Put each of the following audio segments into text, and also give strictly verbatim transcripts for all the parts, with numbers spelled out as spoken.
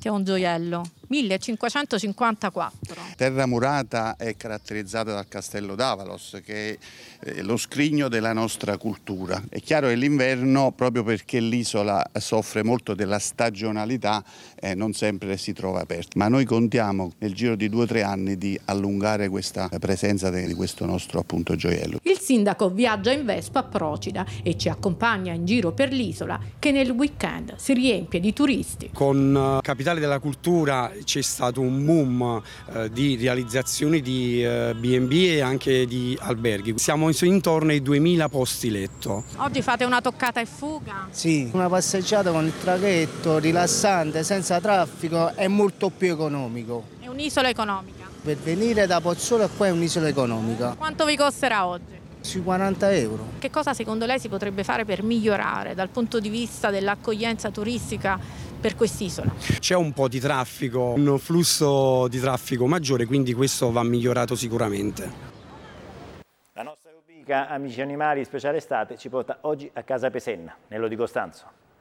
che è un gioiello, millecinquecentocinquantaquattro. Terra Murata è caratterizzata dal castello d'Avalos, che è lo scrigno della nostra cultura. È chiaro che l'inverno, proprio perché l'isola soffre molto della stagionalità, eh, non sempre si trova aperta. Ma noi contiamo nel giro di due o tre anni di allungare questa presenza di questo nostro appunto gioiello. Il sindaco viaggia in Vespa a Procida e ci accompagna in giro per l'isola, che nel weekend si riempie di turisti. Con Capitale della Cultura c'è stato un boom eh, di realizzazioni di eh, B and B e anche di alberghi. Siamo intorno ai duemila posti letto. Oggi fate una toccata e fuga? Sì, una passeggiata con il traghetto, rilassante, senza traffico, è molto più economico. È un'isola economica. Per venire da Pozzuolo qua è un'isola economica. Quanto vi costerà oggi? Sui quaranta euro. Che cosa secondo lei si potrebbe fare per migliorare dal punto di vista dell'accoglienza turistica per quest'isola? C'è un po' di traffico, un flusso di traffico maggiore, quindi questo va migliorato sicuramente. La nostra rubrica Amici Animali Speciale Estate ci porta oggi a Casa Pesenna, Nello di Costanzo.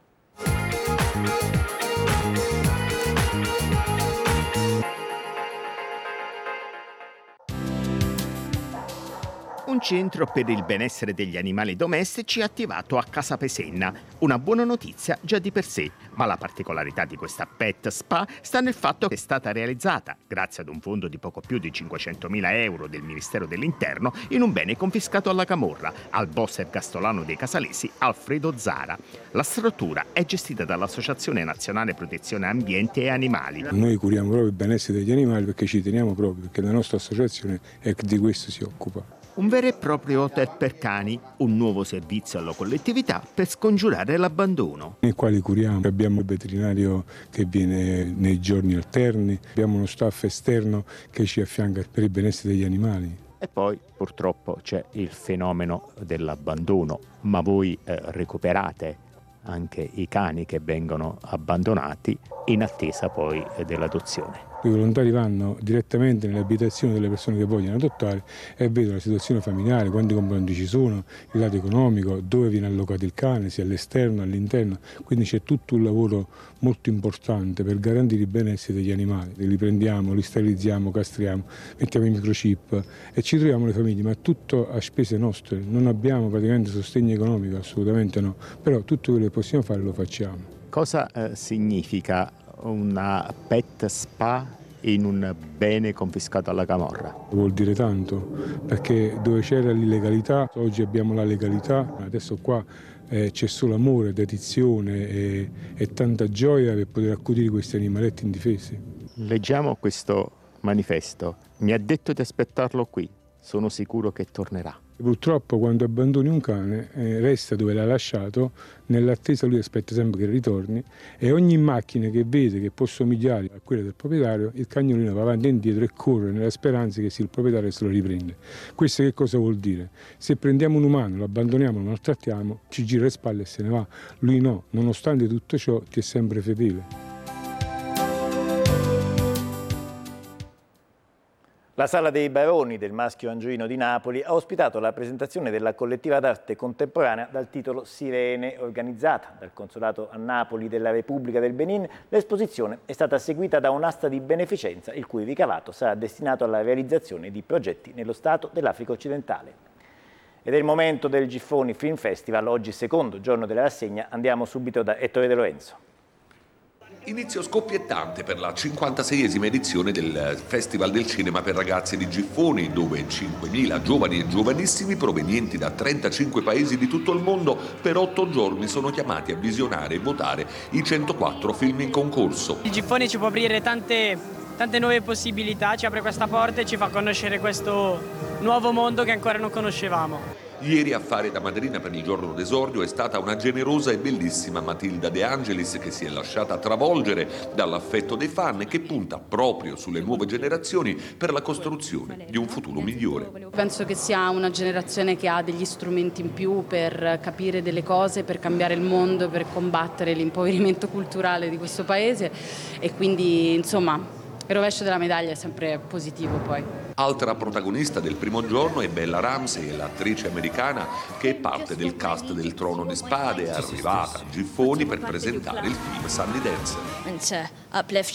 Un centro per il benessere degli animali domestici attivato a Casa Pesenna. Una buona notizia già di per sé, ma la particolarità di questa pet spa sta nel fatto che è stata realizzata, grazie ad un fondo di poco più di cinquecentomila euro del Ministero dell'Interno, in un bene confiscato alla camorra, al boss ergastolano dei casalesi Alfredo Zara. La struttura è gestita dall'Associazione Nazionale Protezione Ambiente e Animali. Noi curiamo proprio il benessere degli animali perché ci teniamo proprio, perché la nostra associazione è di questo si occupa. Un vero e proprio hotel per cani, un nuovo servizio alla collettività per scongiurare l'abbandono. Nei quali curiamo, abbiamo il veterinario che viene nei giorni alterni, abbiamo uno staff esterno che ci affianca per il benessere degli animali. E poi purtroppo c'è il fenomeno dell'abbandono, ma voi eh, recuperate anche i cani che vengono abbandonati in attesa poi eh, dell'adozione. I volontari vanno direttamente nelle abitazioni delle persone che vogliono adottare e vedono la situazione familiare, quanti componenti ci sono, il lato economico, dove viene allocato il cane, sia all'esterno, all'interno. Quindi c'è tutto un lavoro molto importante per garantire il benessere degli animali. Li prendiamo, li sterilizziamo, castriamo, mettiamo i microchip e ci troviamo le famiglie, ma tutto a spese nostre. Non abbiamo praticamente sostegno economico, assolutamente no, però tutto quello che possiamo fare lo facciamo. Cosa eh, significa una pet spa in un bene confiscato alla camorra? Vuol dire tanto, perché dove c'era l'illegalità, oggi abbiamo la legalità, adesso qua eh, c'è solo amore, dedizione e, e tanta gioia per poter accudire questi animaletti indifesi. Leggiamo questo manifesto. Mi ha detto di aspettarlo qui, sono sicuro che tornerà. Purtroppo quando abbandoni un cane eh, resta dove l'ha lasciato, nell'attesa lui aspetta sempre che ritorni e ogni macchina che vede che può somigliare a quella del proprietario, il cagnolino va avanti e indietro e corre nella speranza che sia il proprietario se lo riprende. Questo che cosa vuol dire? Se prendiamo un umano, lo abbandoniamo, lo maltrattiamo, ci gira le spalle e se ne va. Lui no, nonostante tutto ciò ti è sempre fedele. La Sala dei Baroni del Maschio Angioino di Napoli ha ospitato la presentazione della collettiva d'arte contemporanea dal titolo Sirene, organizzata dal Consolato a Napoli della Repubblica del Benin. L'esposizione è stata seguita da un'asta di beneficenza, il cui ricavato sarà destinato alla realizzazione di progetti nello Stato dell'Africa occidentale. Ed è il momento del Giffoni Film Festival, oggi secondo giorno della rassegna. Andiamo subito da Ettore De Lorenzo. Inizio scoppiettante per la cinquantaseiesima edizione del Festival del Cinema per Ragazzi di Giffoni, dove cinquemila giovani e giovanissimi provenienti da trentacinque paesi di tutto il mondo per otto giorni sono chiamati a visionare e votare i centoquattro film in concorso. Il Giffoni ci può aprire tante, tante nuove possibilità, ci apre questa porta e ci fa conoscere questo nuovo mondo che ancora non conoscevamo. Ieri a fare da madrina per il giorno d'esordio è stata una generosa e bellissima Matilda De Angelis, che si è lasciata travolgere dall'affetto dei fan e che punta proprio sulle nuove generazioni per la costruzione di un futuro migliore. Penso che sia una generazione che ha degli strumenti in più per capire delle cose, per cambiare il mondo, per combattere l'impoverimento culturale di questo paese e quindi insomma il rovescio della medaglia è sempre positivo poi. Altra protagonista del primo giorno è Bella Ramsey, l'attrice americana che è parte del cast del Trono di Spade, è arrivata a Giffoni per presentare il film Sunny Dance.